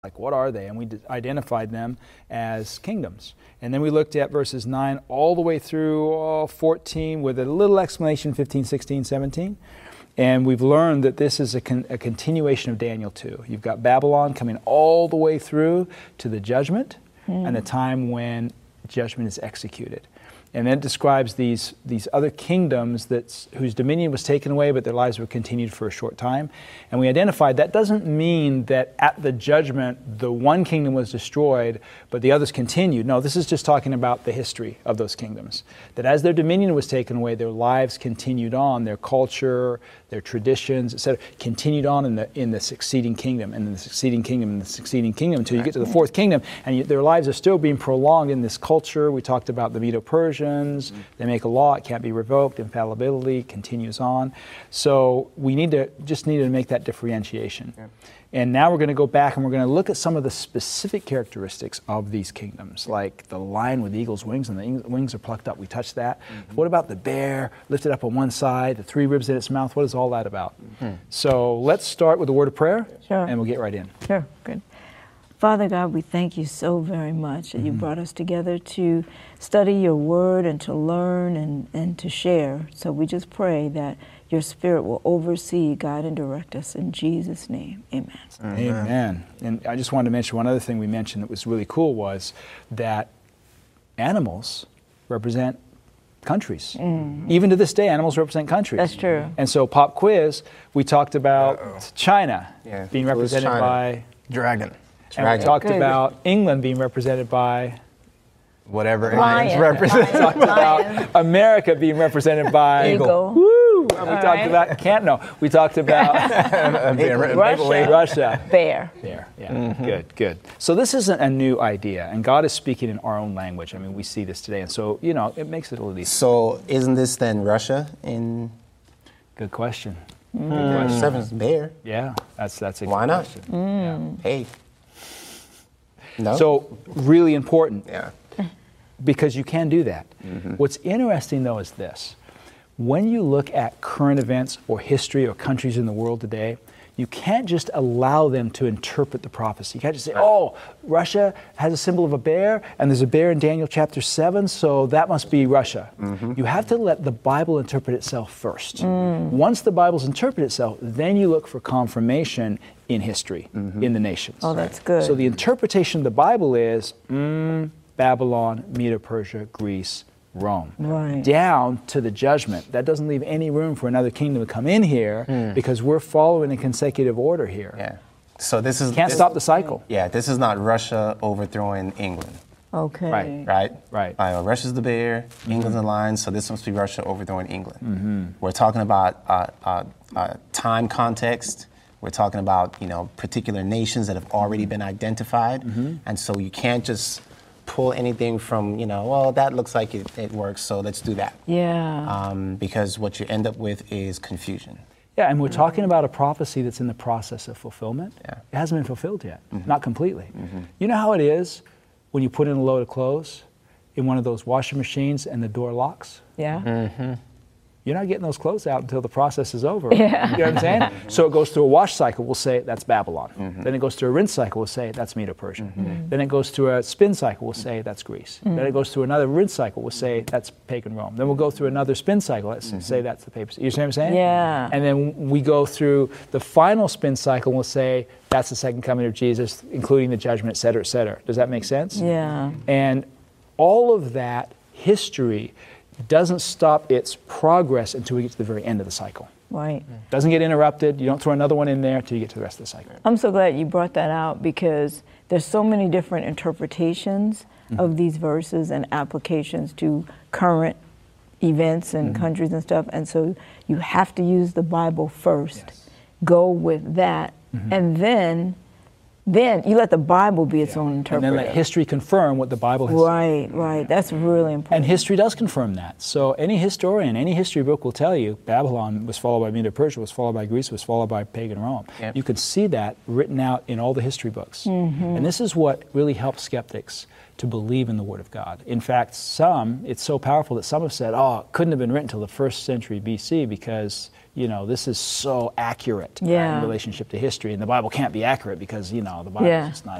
Like, what are they? And we identified them as kingdoms. And then we looked at verses 9 all the way through 14 with a little explanation, 15, 16, 17. And we've learned that this is a continuation of Daniel 2. You've got Babylon coming all the way through to the judgment and the time when judgment is executed. And then it describes these other kingdoms whose dominion was taken away, but their lives were continued for a short time. And we identified that doesn't mean that at the judgment, the one kingdom was destroyed, but the others continued. No, this is just talking about the history of those kingdoms. That as their dominion was taken away, their lives continued on, their culture, their traditions, etc., continued on in the succeeding kingdom, and then the succeeding kingdom, and the succeeding kingdom, until you get to the fourth kingdom, and their lives are still being prolonged in this culture. We talked about the Medo-Persians. They make a law, it can't be revoked, infallibility continues on. So we just needed to make that differentiation. Yeah. And now we're going to go back and we're going to look at some of the specific characteristics of these kingdoms, like the lion with eagle's wings, and the wings are plucked up. We touched that. What about the bear lifted up on one side, the 3 ribs in its mouth? What is all that about? So let's start with a word of prayer, and we'll get right in. Sure, good. Father God, we thank you so very much that you brought us together to study your word and to learn and to share. So we just pray that your Spirit will oversee, guide, and direct us in Jesus' name. Amen. Amen. And I just wanted to mention one other thing we mentioned that was really cool was that animals represent countries. Even to this day, animals represent countries. That's true. And so pop quiz, we talked about China being represented by dragon. And we talked about England being represented by whatever lion. represented. We talked about America being represented by eagle. Woo! And we talked about We talked about Russia. Bear. Yeah. Good. So this isn't a new idea, and God is speaking in our own language. I mean, we see this today, and so it makes it a little easier. So isn't this then Russia in? Good question. Seven's bear. Yeah, that's a good Why not? question. Yeah. Hey. No. So really important. Yeah. Because you can do that. What's interesting, though, is this. When you look at current events or history or countries in the world today, you can't just allow them to interpret the prophecy. You can't just say, oh, Russia has a symbol of a bear, and there's a bear in Daniel chapter 7, so that must be Russia. You have to let the Bible interpret itself first. Once the Bible's interpreted itself, then you look for confirmation in history, in the nations. Oh, that's good. So the interpretation of the Bible is Babylon, Medo-Persia, Greece, Rome. Right. Down to the judgment. That doesn't leave any room for another kingdom to come in here because we're following a consecutive order here. Yeah. So this is Can't stop the cycle. Yeah, this is not Russia overthrowing England. Okay. Right. Russia's the bear, England's the lion, so this must be Russia overthrowing England. We're talking about time context. We're talking about particular nations that have already been identified, and so you can't just pull anything from well, that looks like it works, so let's do that. Yeah. Because what you end up with is confusion. Yeah, and we're talking about a prophecy that's in the process of fulfillment. Yeah. It hasn't been fulfilled yet, not completely. You know how it is when you put in a load of clothes in one of those washing machines and the door locks? Yeah. You're not getting those clothes out until the process is over. Yeah. You know what I'm saying? So it goes through a wash cycle, we'll say that's Babylon. Then it goes through a rinse cycle, we'll say that's Medo-Persia. Then it goes through a spin cycle, we'll say that's Greece. Then it goes through another rinse cycle, we'll say that's pagan Rome. Then we'll go through another spin cycle, let's say that's the papacy. You see what I'm saying? Yeah. And then we go through the final spin cycle, and we'll say that's the second coming of Jesus, including the judgment, et cetera, et cetera. Does that make sense? Yeah. And all of that history doesn't stop its progress until we get to the very end of the cycle. Right. Doesn't get interrupted. You don't throw another one in there until you get to the rest of the cycle. I'm so glad you brought that out because there's so many different interpretations of these verses and applications to current events and countries and stuff. And so you have to use the Bible first, go with that, and then you let the Bible be its own interpreter. And then let history confirm what the Bible has said. Right. That's really important. And history does confirm that. So any historian, any history book will tell you Babylon was followed by Medo-Persia, was followed by Greece, was followed by pagan Rome. Yep. You could see that written out in all the history books. And this is what really helps skeptics to believe in the Word of God. In fact, it's so powerful that some have said, it couldn't have been written until the 1st century BC because you know, this is so accurate Yeah. in relationship to history, and the Bible can't be accurate because, you know, the Bible Yeah. is just not